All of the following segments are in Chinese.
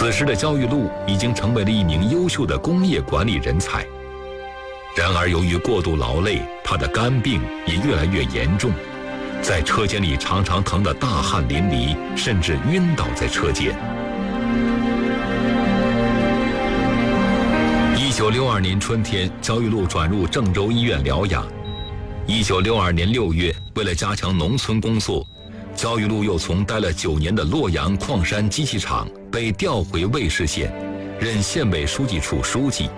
此时的焦玉露已经成为了一名优秀的工业管理人才。然而由于过度劳累，他的肝病也越来越严重，在车间里常常疼得大汗淋漓，甚至晕倒在车间。1962年春天，焦玉露转入郑州医院疗养。1962年6月，为了加强农村工作，焦玉露又从待了9年的洛阳矿山机器厂被调回尉氏县，任县委书记处书记。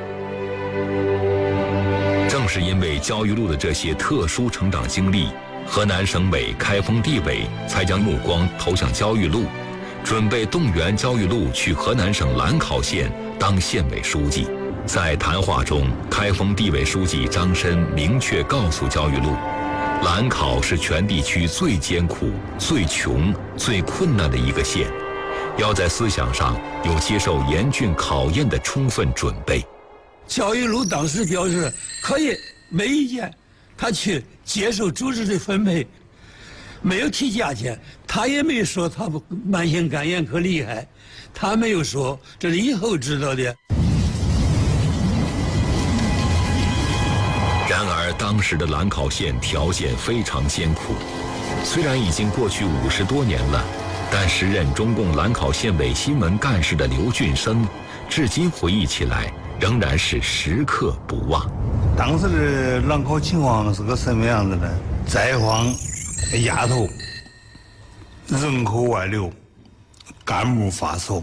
正是因为焦玉露的这些特殊成长经历，河南省委、开封地委才将目光投向焦玉露，准备动员焦玉露去河南省兰考县当县委书记。在谈话中，开封地委书记张申明确告诉焦玉露，兰考是全地区最艰苦、最穷、最困难的一个县，要在思想上有接受严峻考验的充分准备。 焦玉露当时表示可以，没意见，他去接受组织的分配，没有提价钱，他也没说他慢性肝炎可厉害，他没有说，这是以后知道的。 然而当时的兰考县条件非常艰苦，虽然已经过去50多年了，但时任中共兰考县委新闻干事的刘俊生至今回忆起来仍然是时刻不忘。 当时的兰考情况是个什么样子呢？灾荒、丫头、人口外流、干部发梢。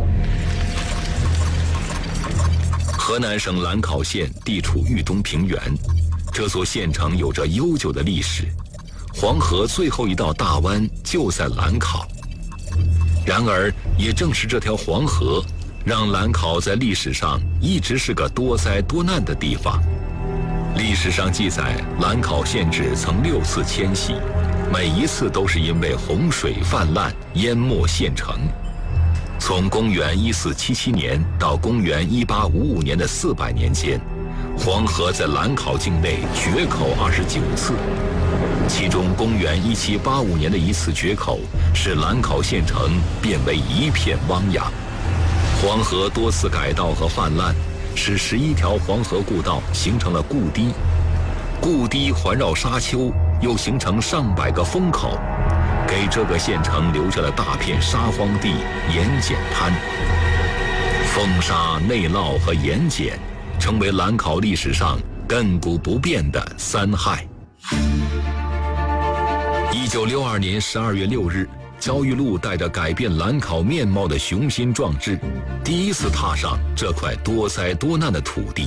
河南省兰考县地处豫东平原，这座县城有着悠久的历史，黄河最后一道大湾就在兰考。然而也正是这条黄河，让兰考在历史上一直是个多灾多难的地方。历史上记载，兰考县志曾6次迁徙，每一次都是因为洪水泛滥淹没县城。从公元1477年到公元1855年的400年间，黄河在兰考境内决口29次，其中公元1785年的一次决口使兰考县城变为一片汪洋。黄河多次改道和泛滥，使11条黄河故道形成了故堤，故堤环绕沙丘，又形成上百个风口，给这个县城留下了大片沙荒地、盐碱滩。风沙、内涝和盐碱成为兰考历史上亘古不变的3害。1962年12月6日，焦玉露带着改变兰考面貌的雄心壮志，第一次踏上这块多灾多难的土地。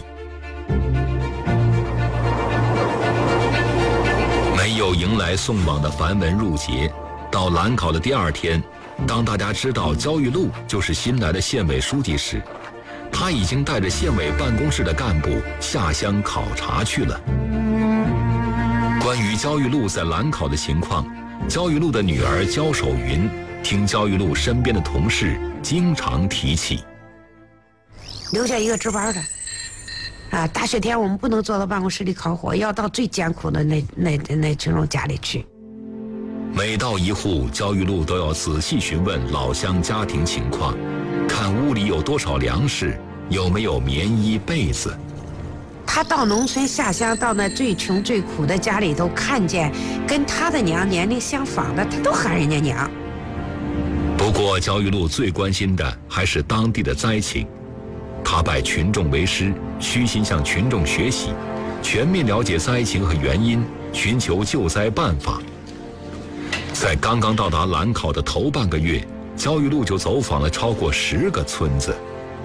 没有迎来送往的繁文缛节，到兰考的第2天，当大家知道焦玉露就是新来的县委书记时，他已经带着县委办公室的干部下乡考察去了。关于焦玉露在兰考的情况，焦玉露的女儿焦守云听焦玉露身边的同事经常提起。 留下一个值班的啊，大雪天我们不能坐到办公室里烤火，要到最艰苦的那种家里去。 每到一户，焦玉露都要仔细询问老乡家庭情况，看屋里有多少粮食，有没有棉衣被子。 他到农村下乡，到那最穷最苦的家里头，看见跟他的娘年龄相仿的，他都喊人家娘。 不过焦玉露最关心的还是当地的灾情，他拜群众为师，虚心向群众学习，全面了解灾情和原因，寻求救灾办法。在刚刚到达兰考的头半个月，焦玉露就走访了超过10个村子。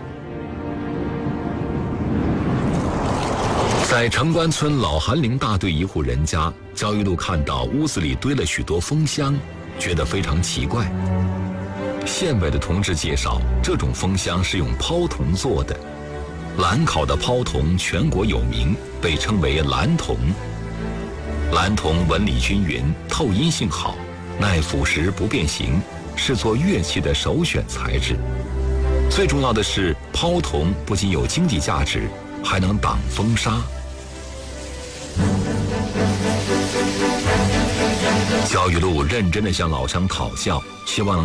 在城关村老韩陵大队一户人家，焦玉露看到屋子里堆了许多蜂箱，觉得非常奇怪。县委的同志介绍，这种蜂箱是用泡桐做的。兰考的泡桐全国有名，被称为兰桐。兰桐纹理均匀，透阴性好，耐腐蚀不变形，是做乐器的首选材质。最重要的是，泡桐不仅有经济价值，还能挡风沙。焦玉露认真地向老乡讨教，希望能